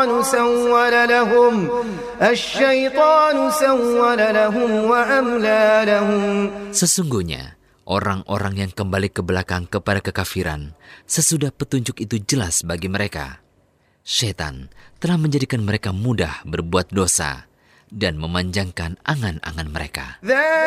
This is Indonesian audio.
سول لهم وأملى لهم. Sesungguhnya orang-orang yang kembali ke belakang kepada kekafiran sesudah petunjuk itu jelas bagi mereka. Syaitan telah menjadikan mereka mudah berbuat dosa dan memanjangkan angan-angan mereka.